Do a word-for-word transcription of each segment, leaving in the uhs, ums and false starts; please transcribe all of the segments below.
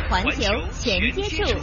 环球全接触。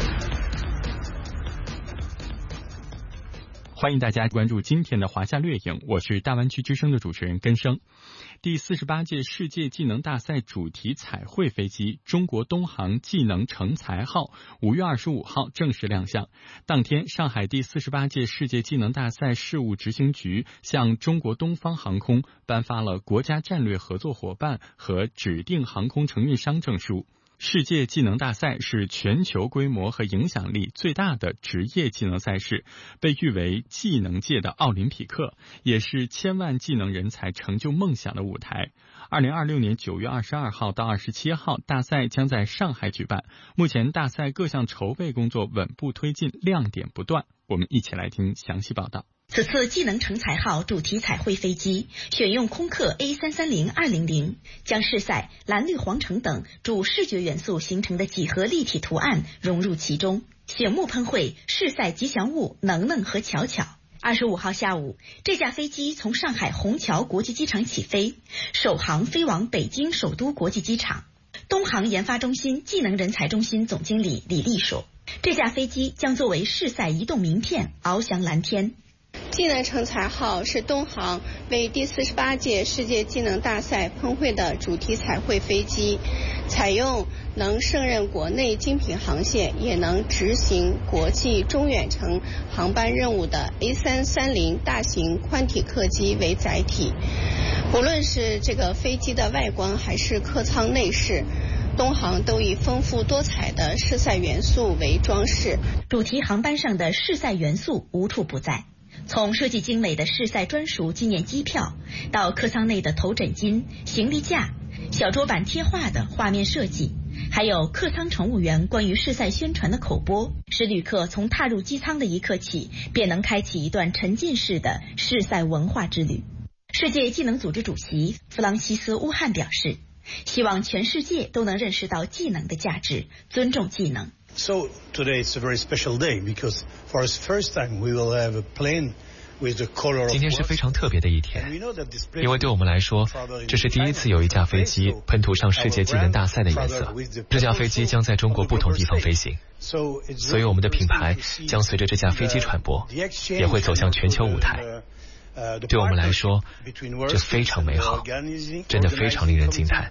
欢迎大家关注今天的华夏掠影，我是大湾区之声的主持人根生。第四十八届世界技能大赛主题彩绘飞机中国东航技能成才号五月二十五号正式亮相。当天，上海第四十八届世界技能大赛事务执行局向中国东方航空颁发了国家战略合作伙伴和指定航空承运商证书。世界技能大赛是全球规模和影响力最大的职业技能赛事，被誉为技能界的奥林匹克，也是千万技能人才成就梦想的舞台。二零二六年九月二十二号到二十七号，大赛将在上海举办。目前大赛各项筹备工作稳步推进，亮点不断。我们一起来听详细报道。 此次技能成才号主题彩绘飞机选用空客 A 三三零二零零，将市赛蓝绿黄橙等主视觉元素形成的几何立体图案融入其中，醒目喷绘市赛吉祥物能能和巧巧。二十五号下午，这架飞机从上海虹桥国际机场起飞，首航飞往北京首都国际机场。东航研发中心技能人才中心总经理李丽说，这架飞机将作为市赛移动名片翱翔蓝天。 技能成才号是东航为第四十八届世界技能大赛喷绘的主题彩绘飞机，采用能胜任国内精品航线，也能执行国际中远程航班任务的 A 三三零大型宽体客机为载体。无论是这个飞机的外观还是客舱内饰，东航都以丰富多彩的市赛元素为装饰。 主题航班上的市赛元素无处不在，从设计精美的市赛专属纪念机票，到客舱内的头枕巾、行李架、小桌板贴画的画面设计，还有客舱乘务员关于市赛宣传的口播，使旅客从踏入机舱的一刻起，便能开启一段沉浸式的市赛文化之旅。世界技能组织主席弗朗西斯·乌汉表示，希望全世界都能认识到技能的价值，尊重技能。 So today it's a very special day because for the first time we will have a plane with the color of. 今天是非常特别的一天，因为对我们来说，这是第一次有一架飞机喷涂上世界技能大赛的颜色。这架飞机将在中国不同地方飞行，所以我们的品牌将随着这架飞机传播，也会走向全球舞台。对我们来说，这非常美好，真的非常令人惊叹。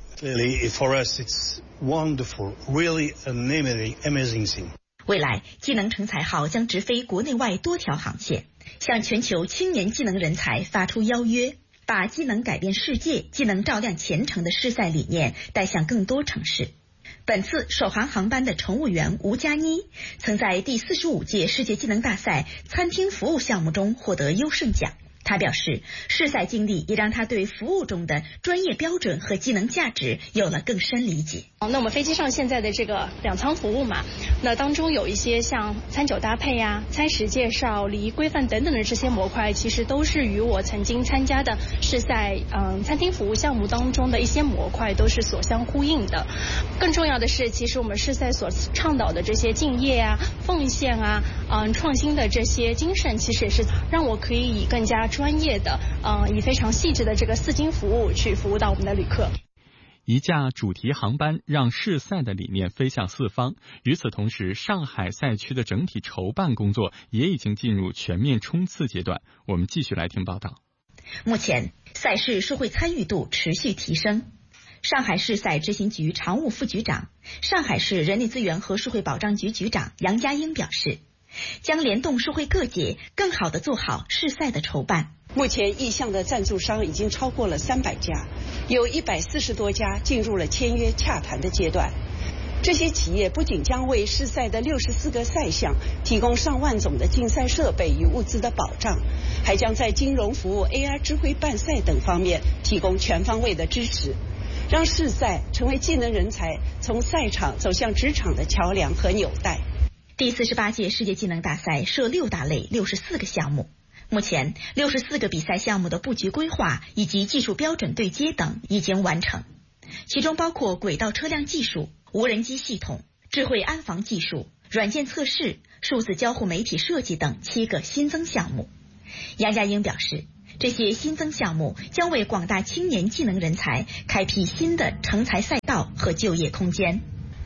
未来，技能成才号将直飞国内外多条航线，向全球青年技能人才发出邀约，把技能改变世界、技能照亮前程的市赛理念带向更多城市。本次首航航班的乘务员吴佳妮曾在第四十五届世界技能大赛餐厅服务项目中获得优胜奖。他表示，市赛经历也让他对服务中的专业标准和技能价值有了更深理解。 那我们飞机上现在的这个两舱服务嘛，那当中有一些像餐酒搭配呀、餐食介绍、礼仪规范等等的这些模块，其实都是与我曾经参加的市赛嗯餐厅服务项目当中的一些模块都是所相呼应的。更重要的是，其实我们市赛所倡导的这些敬业啊、奉献啊、嗯创新的这些精神，其实也是让我可以以更加专业的，嗯，以非常细致的这个四金服务去服务到我们的旅客。 一架主题航班让市赛的理念飞向四方。与此同时，上海赛区的整体筹办工作也已经进入全面冲刺阶段。我们继续来听报道。 目前，赛事社会参与度持续提升。上海市赛执行局常务副局长、上海市人力资源和社会保障局局长杨佳英表示，将联动社会各界，更好地做好市赛的筹办。 目前意向的赞助商已经超过了三百家，有一百四十多家进入了签约洽谈的阶段。这些企业不仅将为市赛的六十四个赛项提供上万种的竞赛设备与物资的保障，还将在金融服务、A R 智慧办赛等方面提供全方位的支持，让市赛成为技能人才从赛场走向职场的桥梁和纽带。 第四十八届世界技能大赛设六大类六十四个项目，目前六十四个比赛项目的布局规划以及技术标准对接等已经完成，其中包括轨道车辆技术、无人机系统、智慧安防技术、软件测试、数字交互媒体设计等七个新增项目。杨佳英表示，这些新增项目将为广大青年技能人才开辟新的成才赛道和就业空间。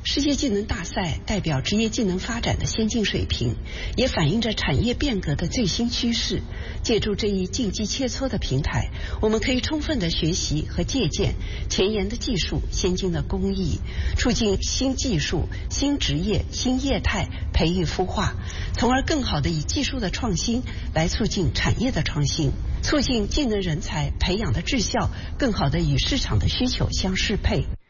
世界技能大赛代表职业技能发展的先进水平，也反映着产业变革的最新趋势。借助这一竞技切磋的平台，我们可以充分的学习和借鉴前沿的技术、先进的工艺，促进新技术、新职业、新业态培育孵化，从而更好的以技术的创新来促进产业的创新，促进技能人才培养的质效更好的与市场的需求相适配。